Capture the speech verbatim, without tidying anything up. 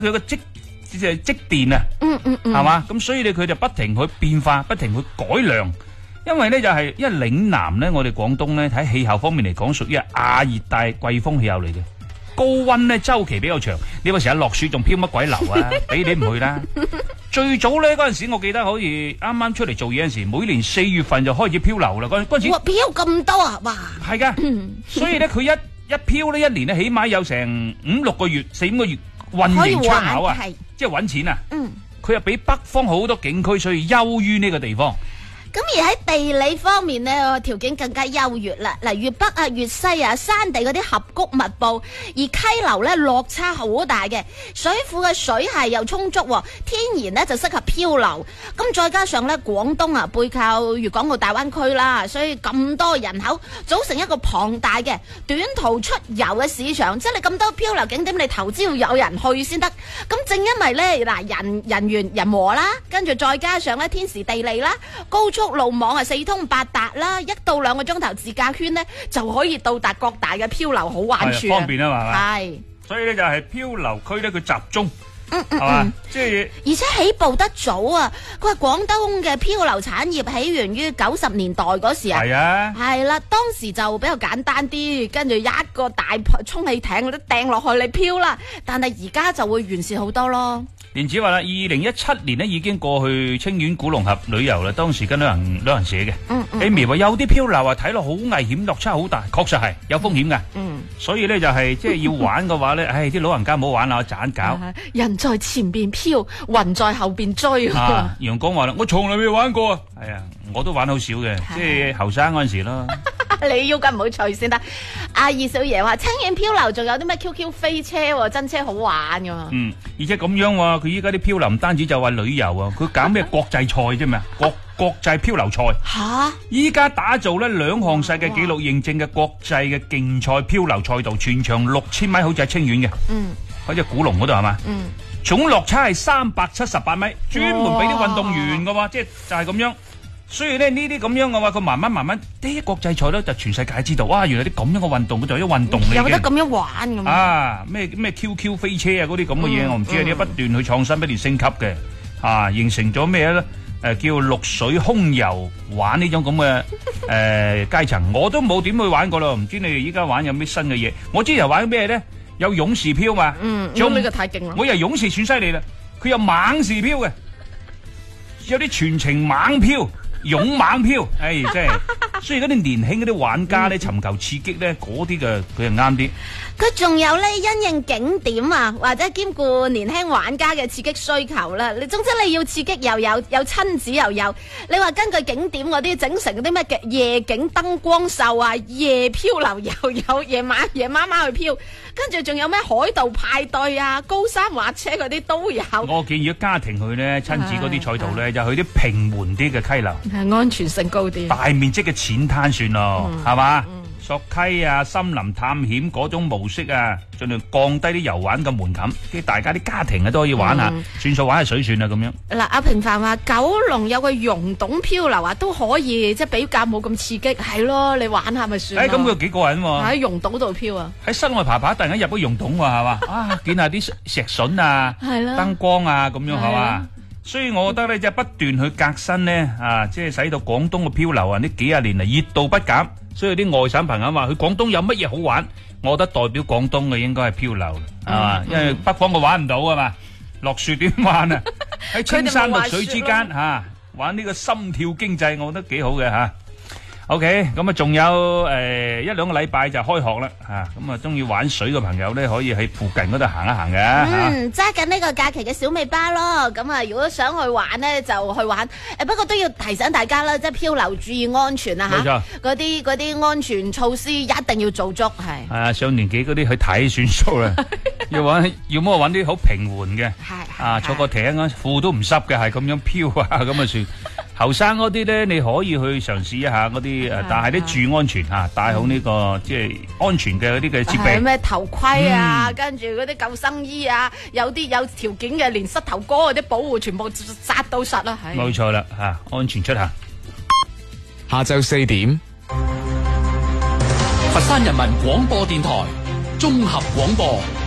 佢個積即係積電啊， 嗯嗯嗯， 係嘛？咁所以咧佢就不停去變化，不停去改良。因為咧就係、是、因為嶺南咧，我哋廣東咧喺氣候方面嚟講，屬於亞熱帶季風氣候嚟嘅。高溫咧周期比較長，你話成日落雪仲飄乜鬼流啊？俾你唔去啦。最早咧嗰陣時，我記得好似啱啱出嚟做嘢嗰陣時，每年四月份就開始飄流啦。嗰嗰陣時， 哇，飄咁多啊！哇， 係噶，所以咧佢一一飄咧，一年咧起碼有成五六個月、四五個月運營窗口啊，即係搵錢啊。嗯，佢又比北方好多景區，所以優於呢個地方。 咁而喺地理方面呢，條件更加優越啦。嗱，粵北啊、粵西啊，山地嗰啲峽谷密布，而溪流呢落差好大嘅，水庫嘅水係又充足，天然呢就適合漂流。咁再加上呢，廣東啊背靠粵港澳大灣區啦，所以咁多人口組成一個龐大嘅短途出遊嘅市場。即係你咁多漂流景點，你投資要有人去先得。咁正因為呢，嗱，人人緣人和啦，跟住再加上呢，天時地利啦，高速路網係四通八達啦，一到兩個鐘頭自駕圈呢，就可以到達各大嘅漂流好玩處， 方便啊嘛， 係， 所以咧就係漂流區咧，佢集中， 嗯嗯係嘛嗯， 即係而且起步得早啊！佢話廣東嘅漂流產業起源於九十年代嗰時啊， 係啊， 係啦，當時就比較簡單啲，跟住一個大充氣艇都掟落去你漂啦，但係而家就會完善好多咯。 連子話啦，二零一七年呢已經過去清遠古龍峽旅遊啦，當時跟旅行旅行社嘅， 嗯嗯， 你咪話有啲漂流啊，睇落好危險，落差好大，確實係有風險噶， 嗯， 所以咧就係即係要玩嘅話咧，唉，啲老人家唔好玩啦，盞搞。 人在前邊飄，雲在後邊追。 啊，楊光話啦，我從來未玩過啊，係啊，我都玩好少嘅，即係後生嗰陣時咯。 你腰筋唔好脆先得。阿二少爺話清遠漂流仲有啲咩 Q Q 飛車，真車好玩噶嘛。 嗯，而且咁樣喎，佢依家啲漂流唔單止就話旅遊啊，佢搞咩國際賽啫嘛，國國際漂流賽。 吓， 依家打造咧兩項世界紀錄認證嘅國際嘅競賽漂流賽道，全長六千米，好似係清遠嘅， 嗯， 好似古龍嗰度係嘛， 嗯， 總落差係三百七十八米，專門俾啲運動員噶喎，即係就係咁樣。所以咧呢啲咁樣嘅話，佢慢慢慢慢啲國際賽咧就全世界知道，哇！原來啲咁樣嘅運動，佢就係一運動嚟嘅。 有得咁樣玩咁啊！咩咩 Q Q 飛車啊，嗰啲咁嘅嘢，我唔知啊，啲不斷去創新，不斷升級嘅，啊，形成咗咩咧？誒，叫綠水空游玩呢種咁嘅誒階層，我都冇點去玩過咯，唔知你哋依家玩有咩新嘅嘢？我之前玩咩咧？有勇士漂嘛？ 嗯，咁呢個太勁啦！ 我以為勇士算犀利啦，佢有猛士漂嘅，有啲全程猛漂。勇猛漂，唉、哎，真係，所以嗰啲年輕嗰啲玩家咧，尋求刺激咧，嗰啲嘅佢就啱啲。 佢仲有咧，因應景點啊，或者兼顧年輕玩家嘅刺激需求啦。你總之你要刺激又有，有親子又有。你話根據景點嗰啲整成嗰啲咩嘅夜景燈光秀啊，夜漂流又有夜晚夜媽媽去漂，跟住仲有咩海盜派對啊、高山滑車嗰啲都有。 我建議如果家庭去咧，親子嗰啲賽道咧，就去啲平緩啲嘅溪流。 係安全性高啲， 大面積嘅淺灘算咯，係嘛？ 嗯， 索溪啊、森林探險嗰種模式啊，盡量降低啲遊玩嘅門檻，啲大家啲家庭啊都可以玩下，嗯、算數玩下水算啦咁樣。嗱， 阿平凡話九龍有個溶洞漂流啊，都可以，即係比較冇咁刺激，係咯，你玩下咪算。誒， 咁佢幾過癮喎！ 喺溶洞度漂啊！ 喺室外爬爬，突然間入咗溶洞喎，係嘛？啊，見下啲石筍啊，燈光啊，咁樣係嘛？所以我覺得咧，即係不斷去革新咧，啊，即係使到廣東嘅漂流啊，呢幾廿年嚟熱度不減。所以啲外省朋友話去廣東有乜嘢好玩，我覺得代表廣東嘅應該係漂流，係嘛？因為北方嘅玩唔到啊嘛，落雪點玩啊？喺青山綠水之間吓，玩呢個心跳經濟，我覺得幾好嘅吓。OK， 咁啊，仲有誒一兩個禮拜就開學啦，吓，咁啊，中意玩水嘅朋友咧，可以喺附近嗰度行一行嘅。 嗯，揸緊呢個假期嘅小尾巴咯，咁啊，如果想去玩咧，就去玩。誒，不過都要提醒大家啦，即係漂流注意安全啊吓，冇錯，嗰啲嗰啲安全措施一定要做足，係。係啊，上年紀嗰啲去睇算數啦，要玩，要麼揾啲好平緩嘅，係啊，坐個艇啊，褲都唔濕嘅，係咁樣漂啊，咁啊算。後生嗰啲咧，你可以去嘗試一下嗰啲誒，但係咧注意安全嚇，戴好呢個即係安全嘅嗰啲嘅設備。咩頭盔啊，跟住嗰啲救生衣啊，有啲有條件嘅，連膝頭哥嗰啲保護全部紮到實啦。冇錯啦嚇，安全出行。 下晝四點， 佛山人民廣播電台綜合廣播。